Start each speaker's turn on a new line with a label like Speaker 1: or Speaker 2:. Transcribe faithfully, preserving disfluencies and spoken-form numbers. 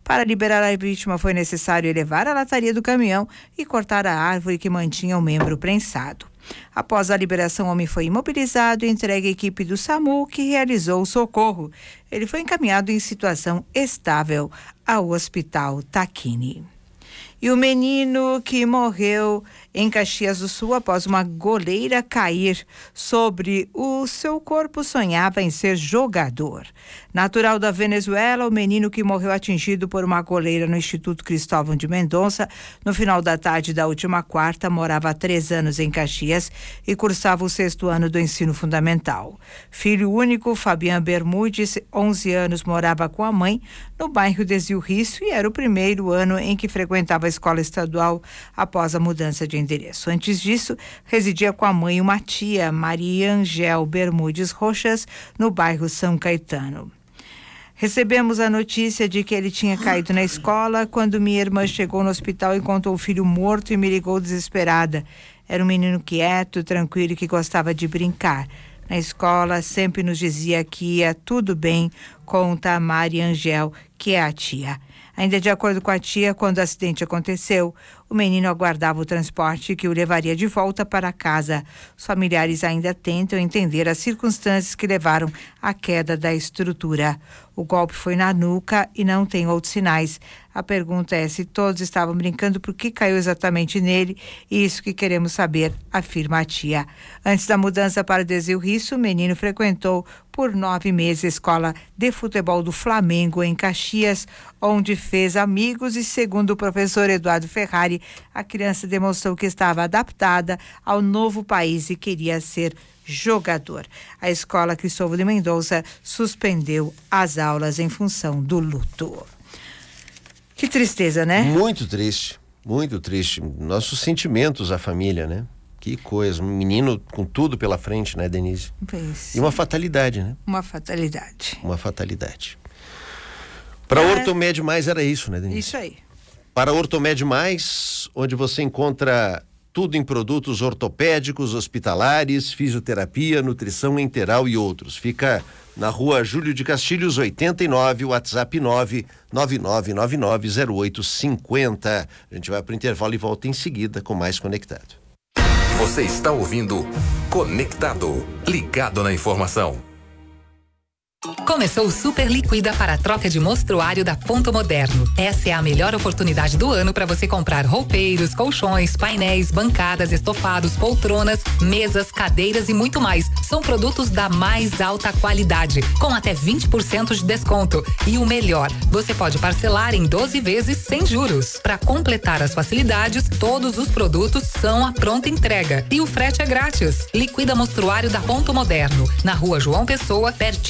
Speaker 1: Para liberar a vítima, foi necessário elevar a lataria do caminhão e cortar a árvore que mantinha o membro prensado. Após a liberação, o homem foi imobilizado e entregue à equipe do SAMU, que realizou o socorro. Ele foi encaminhado em situação estável ao Hospital Tacchini. E o menino que morreu em Caxias do Sul após uma goleira cair sobre o seu corpo sonhava em ser jogador. Natural da Venezuela, o menino que morreu atingido por uma goleira no Instituto Cristóvão de Mendonça no final da tarde da última quarta morava há três anos em Caxias e cursava o sexto ano do ensino fundamental. Filho único, Fabian Bermudes, onze anos, morava com a mãe no bairro Desvio Risso e era o primeiro ano em que frequentava a escola estadual após a mudança de endereço. Antes disso, residia com a mãe e uma tia, Maria Angel Bermudes Roxas, no bairro São Caetano. Recebemos a notícia de que ele tinha caído na escola quando minha irmã chegou no hospital e encontrou o filho morto e me ligou desesperada. Era um menino quieto, tranquilo e que gostava de brincar. Na escola sempre nos dizia que ia tudo bem, conta a Maria Angel, que é a tia. Ainda de acordo com a tia, quando o acidente aconteceu, o menino aguardava o transporte que o levaria de volta para casa. Os familiares ainda tentam entender as circunstâncias que levaram à queda da estrutura. O golpe foi na nuca e não tem outros sinais. A pergunta é se todos estavam brincando, por que caiu exatamente nele? Isso que queremos saber, afirma a tia. Antes da mudança para Desvio Risso, o menino frequentou por nove meses a escola de futebol do Flamengo em Caxias, onde fez amigos e, segundo o professor Eduardo Ferrari, a criança demonstrou que estava adaptada ao novo país e queria ser jogador. A escola Cristóvão de Mendonça suspendeu as aulas em função do luto. Que tristeza, né?
Speaker 2: Muito triste, muito triste. Nossos sentimentos à família, né? Que coisa, um menino com tudo pela frente, né, Denise?
Speaker 1: Pois.
Speaker 2: E uma fatalidade, né?
Speaker 1: Uma fatalidade.
Speaker 2: Uma fatalidade. Para
Speaker 1: é...
Speaker 2: Ortomed Mais era isso, né, Denise?
Speaker 1: Isso aí.
Speaker 2: Para Ortomed Mais, onde você encontra tudo em produtos ortopédicos, hospitalares, fisioterapia, nutrição enteral e outros. Fica na rua Júlio de Castilhos, oitenta e nove, WhatsApp nove nove nove nove nove zero oito cinco zero. A gente vai para o intervalo e volta em seguida com mais Conectado.
Speaker 3: Você está ouvindo Conectado, ligado na informação.
Speaker 4: Começou o Super Liquida para a troca de mostruário da Ponto Moderno. Essa é a melhor oportunidade do ano para você comprar roupeiros, colchões, painéis, bancadas, estofados, poltronas, mesas, cadeiras e muito mais. São produtos da mais alta qualidade, com até vinte por cento de desconto. E o melhor, você pode parcelar em doze vezes sem juros. Para completar as facilidades, todos os produtos são a pronta entrega e o frete é grátis. Liquida mostruário da Ponto Moderno, na rua João Pessoa, pertinho